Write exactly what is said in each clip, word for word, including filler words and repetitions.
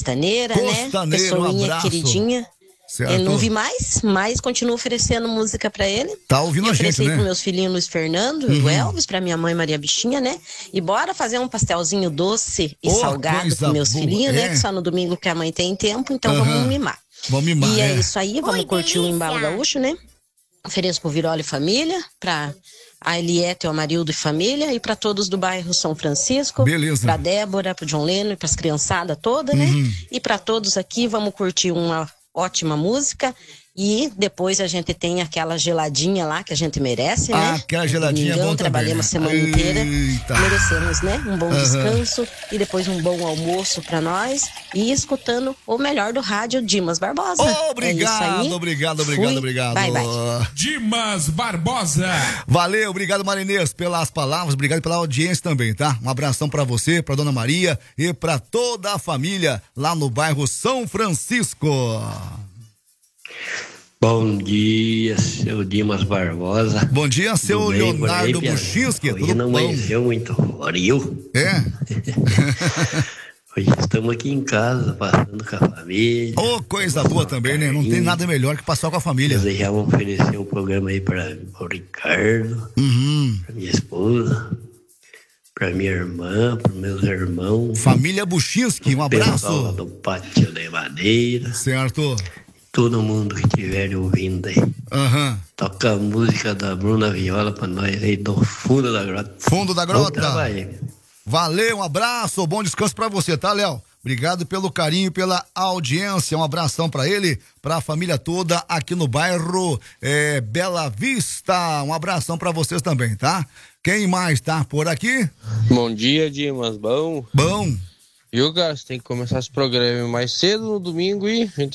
Costaneira, né? Costaneira, Pessoinha um abraço. queridinha. Certo. Eu não vi mais, mas continuo oferecendo música pra ele. Tá ouvindo e a gente, ofereci né? Pro meus filhinhos Luiz Fernando, Uhum. o Elvis, pra minha mãe Maria Bichinha, né? E bora fazer um pastelzinho doce e Oh, salgado coisa pros meus boa, filhinhos, é. né? Que só no domingo que a mãe tem tempo, então Aham. vamos mimar. Vamos mimar, E é, é. isso aí, vamos Oi, curtir o delícia. embalo gaúcho, né? Ofereço pro Virola e família, pra a Eliette, o Amarildo e família, e pra todos do bairro São Francisco. Beleza. Pra Débora, pro John Leno e pras criançadas todas, né? Uhum. E pra todos aqui, vamos curtir uma ótima música. E depois a gente tem aquela geladinha lá que a gente merece, Ah, né? aquela geladinha é Domingão, bom também, trabalhamos né? a semana inteira. Eita. Merecemos, né? Um bom Aham. descanso e depois um bom almoço pra nós. E escutando o melhor do rádio, Dimas Barbosa. Obrigado, é isso aí. obrigado, obrigado, Fui. obrigado. Bye, bye. Dimas Barbosa. Valeu, obrigado, Marinês, pelas palavras, obrigado pela audiência também, tá? Um abração pra você, pra Dona Maria e pra toda a família lá no bairro São Francisco. Bom dia, seu Dimas Barbosa. Bom dia, seu Tudo bem por aí, Leonardo Pia? Buchinski, Hoje tudo não bom? amanheceu muito frio. É? Hoje estamos aqui em casa, passando com a família. Ô, coisa boa também, né? Não tem nada melhor que passar com a família. Desejar oferecer um programa aí para o Ricardo, Uhum. para minha esposa, para minha irmã, para meus irmãos. Família Buchinski, um Pessoal abraço. do Pátio de Madeira. Certo. Todo mundo que estiver ouvindo aí. Aham. Toca a música da Bruna Viola para nós aí do fundo da grota. Fundo da Bom grota. trabalho. Valeu, um abraço, bom descanso pra você, tá, Léo? Obrigado pelo carinho, pela audiência, um abração pra ele, pra família toda aqui no bairro é, Bela Vista, um abração pra vocês também, tá? Quem mais tá por aqui? Bom dia, Dimas. Bom. Bom. Viu, cara? Você tem que começar esse programa mais cedo no domingo e a gente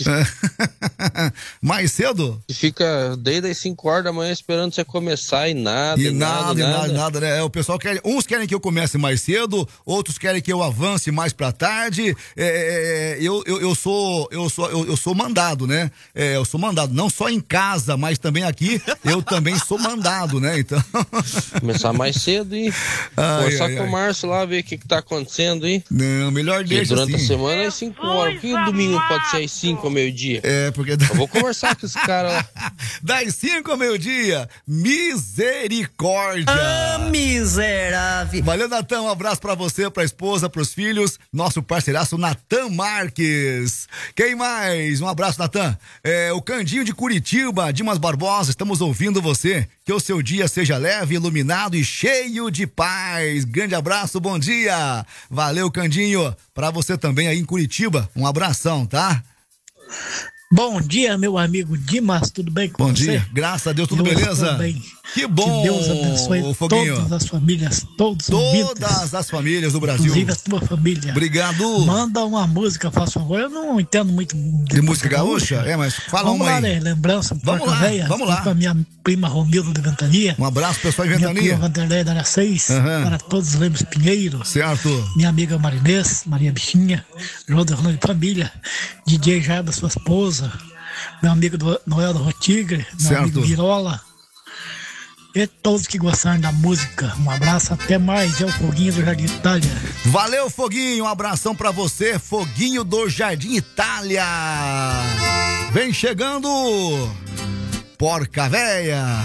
Mais cedo? fica desde as cinco horas da manhã esperando você começar e nada, E e nada, nada, e nada, nada. nada, né? É, o pessoal quer, uns querem que eu comece mais cedo, outros querem que eu avance mais pra tarde. É, é, eu, eu, eu sou, eu sou, eu, eu sou mandado, né? É, eu sou mandado, não só em casa, mas também aqui, eu também sou mandado, né? Então. Começar mais cedo e Ai, conversar ai, com ai. o Márcio lá, ver o que, que tá acontecendo aí. Não, melhor Porque deixa durante assim. a semana é às cinco horas. Por que o domingo pode ser às cinco ao meio-dia? É, porque. Eu vou conversar com esse cara lá. Das cinco ao meio-dia, misericórdia. Ah, miserável. Valeu, Natan, um abraço pra você, pra esposa, pros filhos, nosso parceiraço Natan Marques. Quem mais? Um abraço, Natan. É, o Candinho de Curitiba, Dimas Barbosa, estamos ouvindo você. Que o seu dia seja leve, iluminado e cheio de paz. Grande abraço, bom dia. Valeu, Candinho. Pra você também aí em Curitiba, um abração, tá? Bom dia, meu amigo Dimas, tudo bem com Bom você? dia, graças a Deus, tudo Eu beleza? estou bem. Que bom, Que Deus abençoe Foguinho. todas as famílias, todos os ouvintes, Todas as famílias do Brasil. inclusive a tua família. Obrigado. Manda uma música, faça favor. Eu não entendo muito de, De música gaúcha? É, mas fala vamos uma lá, aí. né? Lembrança, Vamos Porta lá, Véia, vamos lá. Para minha prima Romildo de Ventania. Um abraço, pessoal de Minha Ventania. prima Vanderlei da área seis, Aham. para todos os Lemos Pinheiro. Certo. Minha amiga Marinês, Maria Bichinha, João de Rolando de Família, D J Jair, sua esposa, meu amigo do Noel do Rotigre, meu Certo. amigo Virola, e todos que gostaram da música. Um abraço, até mais. É o Foguinho do Jardim Itália. Valeu, Foguinho. Um abração pra você, Foguinho do Jardim Itália. Vem chegando, Porca Véia.